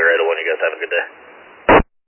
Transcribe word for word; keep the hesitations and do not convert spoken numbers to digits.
eight oh one. You guys have a good day.